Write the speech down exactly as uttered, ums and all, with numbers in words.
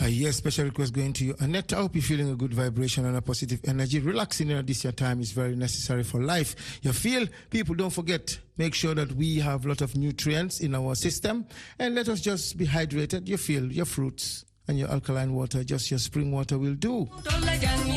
yes, special request going to you, Annette. I hope you're feeling a good vibration and a positive energy. Relaxing at this your time is very necessary for life. You feel, people, don't forget, make sure that we have a lot of nutrients in our system, and let us just be hydrated. You feel your fruits and your alkaline water, just your spring water will do.